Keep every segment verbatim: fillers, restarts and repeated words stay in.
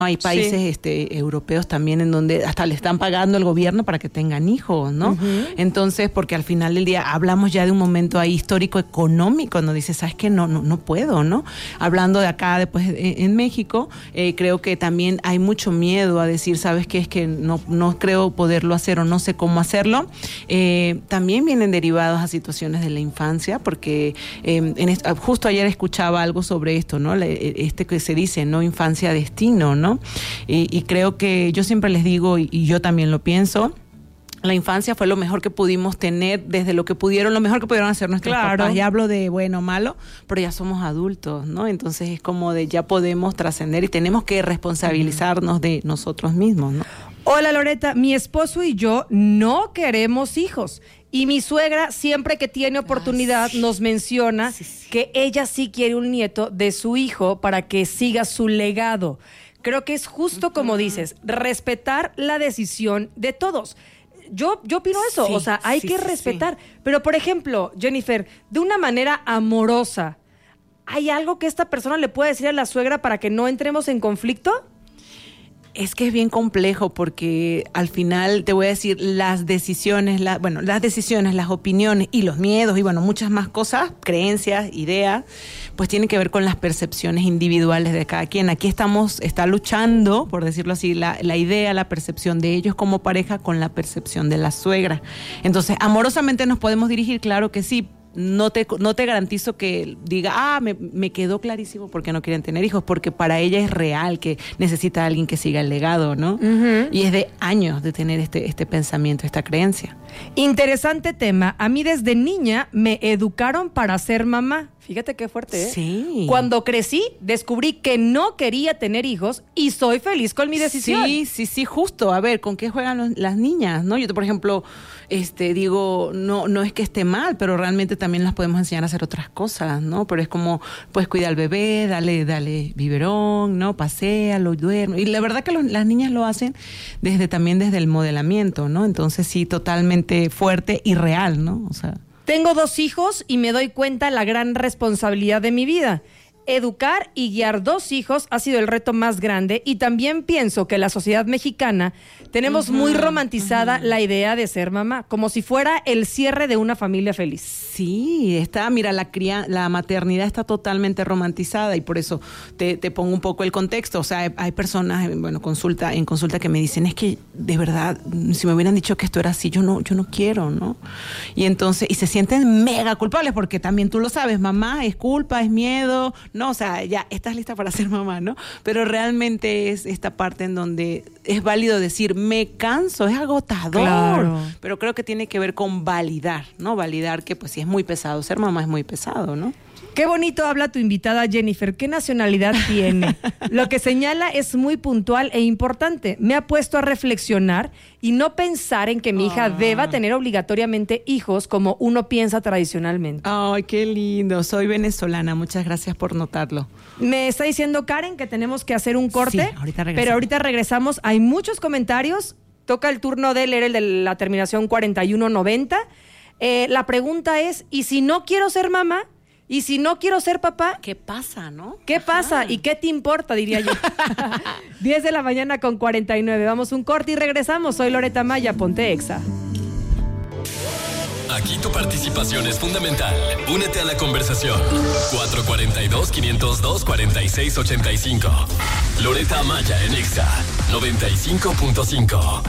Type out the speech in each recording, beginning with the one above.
Hay países sí. este, europeos también en donde hasta le están pagando el gobierno para que tengan hijos, ¿no? Uh-huh. Entonces, porque al final del día hablamos ya de un momento ahí histórico económico, ¿no? Dice, ¿sabes qué? No, no, no puedo, ¿no? Hablando de acá, después en, en México, eh, creo que también hay mucho miedo a decir, ¿sabes qué? Es que no, no creo poderlo hacer o no sé cómo hacerlo. Eh, también vienen derivados a situaciones de la infancia, porque eh, en est- justo ayer escuchaba algo sobre esto, ¿no? Este que se dice, ¿no? Infancia destino, ¿no? Y, y creo que yo siempre les digo, y, y yo también lo pienso, la infancia fue lo mejor que pudimos tener, desde lo que pudieron, lo mejor que pudieron hacer nuestros claro. papás. Ya hablo de bueno o malo, pero ya somos adultos, ¿no? Entonces es como de ya podemos trascender y tenemos que responsabilizarnos de nosotros mismos, ¿no? Hola Loreta, mi esposo y yo no queremos hijos. Y mi suegra, siempre que tiene oportunidad, ah, sí. nos menciona sí, sí. que ella sí quiere un nieto de su hijo para que siga su legado. Creo que es justo como dices, respetar la decisión de todos. Yo, yo opino eso, sí, o sea, hay sí, que respetar. Sí. Pero, por ejemplo, Jennifer, de una manera amorosa, ¿hay algo que esta persona le puede decir a la suegra para que no entremos en conflicto? Es que es bien complejo porque al final te voy a decir las decisiones, la, bueno, las decisiones, las opiniones y los miedos y bueno, muchas más cosas, creencias, ideas, pues tienen que ver con las percepciones individuales de cada quien. Aquí estamos, está luchando, por decirlo así, la, la idea, la percepción de ellos como pareja con la percepción de la suegra. Entonces, amorosamente nos podemos dirigir, claro que sí. No te, no te garantizo que diga, ah, me, me quedó clarísimo porque no quieren tener hijos, porque para ella es real que necesita a alguien que siga el legado, ¿no? Uh-huh. Y es de años de tener este, este pensamiento, esta creencia. Interesante tema. A mí desde niña me educaron para ser mamá. Fíjate qué fuerte, ¿eh? Sí. Cuando crecí, descubrí que no quería tener hijos y soy feliz con mi decisión. Sí, sí, sí, justo. A ver, ¿con qué juegan los, las niñas, no? Yo, por ejemplo, este, digo, no, no es que esté mal, pero realmente también las podemos enseñar a hacer otras cosas, ¿no? Pero es como, pues, cuida al bebé, dale, dale biberón, ¿no? Paséalo, duerme. Y la verdad que los, las niñas lo hacen desde también desde el modelamiento, ¿no? Entonces, sí, totalmente fuerte y real, ¿no? O sea... Tengo dos hijos y me doy cuenta la gran responsabilidad de mi vida. Educar y guiar dos hijos ha sido el reto más grande y también pienso que la sociedad mexicana tenemos uh-huh, muy romantizada uh-huh. la idea de ser mamá, como si fuera el cierre de una familia feliz. Sí, está, mira, la cría, la maternidad está totalmente romantizada y por eso te, te pongo un poco el contexto. O sea, hay, hay personas, bueno, consulta, en consulta que me dicen, es que de verdad, si me hubieran dicho que esto era así, yo no, yo no quiero, ¿no? Y entonces, y se sienten mega culpables porque también tú lo sabes, mamá, es culpa, es miedo, no, o sea, ya estás lista para ser mamá, ¿no? Pero realmente es esta parte en donde es válido decir, me canso, es agotador. Claro. Pero creo que tiene que ver con validar, ¿no? Validar que pues si es muy pesado, ser mamá es muy pesado, ¿no? Qué bonito habla tu invitada Jennifer. ¿Qué nacionalidad tiene? Lo que señala es muy puntual e importante. Me ha puesto a reflexionar y no pensar en que mi hija ah. deba tener obligatoriamente hijos como uno piensa tradicionalmente. Ay, qué lindo. Soy venezolana. Muchas gracias por notarlo. Me está diciendo Karen que tenemos que hacer un corte. Sí, ahorita regresamos. Pero ahorita regresamos. Hay muchos comentarios. Toca el turno de leer el de la terminación cuarenta y uno noventa. Eh, la pregunta es, ¿y si no quiero ser mamá? ¿Y si no quiero ser papá? ¿Qué pasa, no? ¿Qué Ajá. pasa? ¿Y qué te importa, diría yo? diez de la mañana con cuarenta y nueve. Vamos un corte y regresamos. Soy Loreta Maya, ponte Exa. Aquí tu participación es fundamental. Únete a la conversación. cuatro cuatro dos, cinco cero dos, cuatro seis ocho cinco. Loreta Maya en Exa noventa y cinco punto cinco.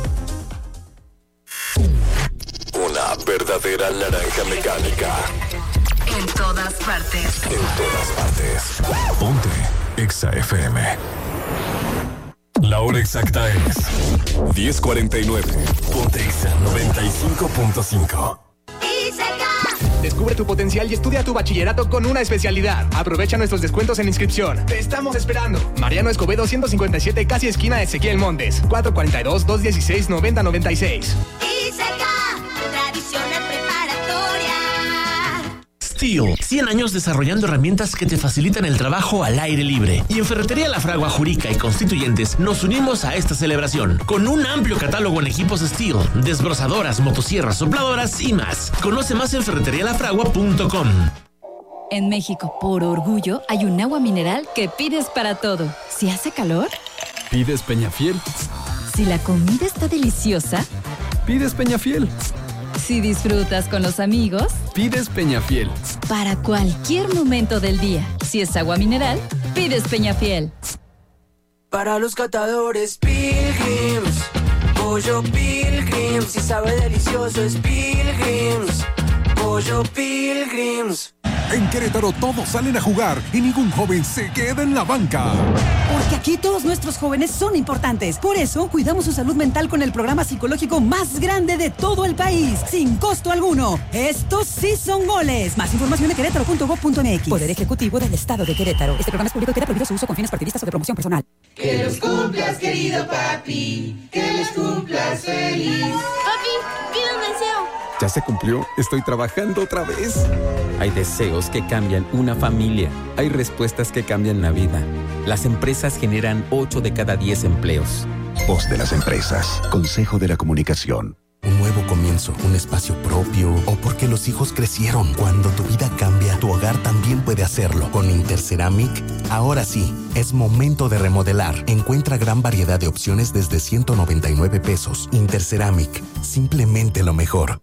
Una verdadera naranja mecánica. En todas partes. En todas partes. Ponte Exa F M. La hora exacta es diez cuarenta y nueve. Ponte Exa noventa y cinco punto cinco. Descubre tu potencial y estudia tu bachillerato con una especialidad. Aprovecha nuestros descuentos en inscripción. Te estamos esperando. Mariano Escobedo ciento cincuenta y siete, casi esquina de Ezequiel Montes. cuatro cuatro dos, dos uno seis, nueve cero nueve seis. Tradicional preparatoria. Steel, cien años desarrollando herramientas que te facilitan el trabajo al aire libre. Y en Ferretería La Fragua, Jurica y Constituyentes nos unimos a esta celebración con un amplio catálogo en equipos Steel, desbrozadoras, motosierras, sopladoras y más. Conoce más en ferretería la fragua punto com. En México, por orgullo, hay un agua mineral que pides para todo. Si hace calor, pides Peñafiel. Si la comida está deliciosa, pides Peñafiel. Si disfrutas con los amigos, pides Peñafiel. Para cualquier momento del día, si es agua mineral, pides Peñafiel. Para los catadores, Pilgrims. Pollo Pilgrims. Si sabe delicioso es Pilgrims. Pollo Pilgrims. En Querétaro todos salen a jugar y ningún joven se queda en la banca. Porque aquí todos nuestros jóvenes son importantes. Por eso cuidamos su salud mental con el programa psicológico más grande de todo el país, sin costo alguno. Estos sí son goles. Más información en querétaro punto gob punto eme equis. Poder Ejecutivo del Estado de Querétaro. Este programa es público y queda prohibido su uso con fines partidistas o de promoción personal. Que los cumplas, querido papi. Que les cumplas feliz. Papi, pide un deseo. ¿Ya se cumplió? Estoy trabajando otra vez. Hay deseos que cambian una familia. Hay respuestas que cambian la vida. Las empresas generan ocho de cada diez empleos. Voz de las empresas. Consejo de la Comunicación. Un nuevo comienzo, un espacio propio o porque los hijos crecieron. Cuando tu vida cambia, tu hogar también puede hacerlo. Con Interceramic, ahora sí, es momento de remodelar. Encuentra gran variedad de opciones desde ciento noventa y nueve pesos. Interceramic, simplemente lo mejor.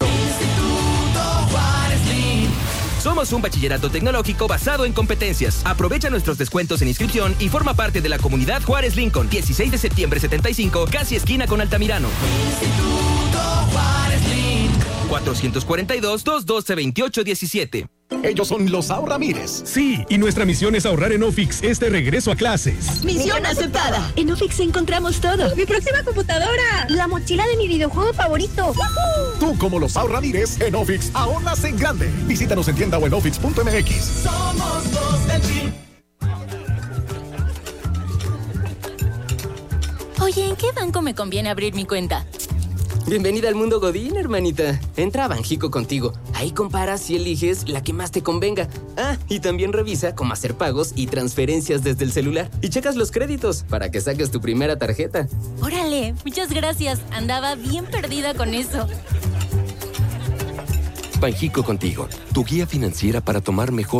Somos un bachillerato tecnológico basado en competencias. Aprovecha nuestros descuentos en inscripción y forma parte de la comunidad Juárez Lincoln. dieciséis de septiembre setenta y cinco, casi esquina con Altamirano. Instituto Juárez Lincoln. cuatrocientos cuarenta y dos, doscientos doce, veintiocho diecisiete. Ellos son los Ahorramires. Sí, y nuestra misión es ahorrar en Ofix este regreso a clases. ¡Misión aceptada! En Ofix encontramos todo. ¡Mi próxima computadora! ¡La mochila de mi videojuego favorito! ¡Woohoo! Tú, como los Ahorramires, en Ofix ahorras en grande. Visítanos en tienda o en ofix punto eme equis. Somos los del chip. Oye, ¿en qué banco me conviene abrir mi cuenta? Bienvenida al mundo Godín, hermanita. Entra a Banjico Contigo. Ahí comparas y eliges la que más te convenga. Ah, y también revisa cómo hacer pagos y transferencias desde el celular. Y checas los créditos para que saques tu primera tarjeta. Órale, muchas gracias. Andaba bien perdida con eso. Banjico Contigo, tu guía financiera para tomar mejor